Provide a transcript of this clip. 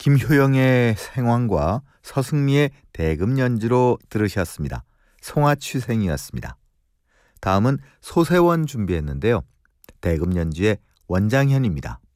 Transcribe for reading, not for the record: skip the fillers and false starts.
김효영의 생황과 서승미의 대금 연주로 들으셨습니다. 송화취생이었습니다. 다음은 소세원 준비했는데요. 대금 연주의 원장현입니다.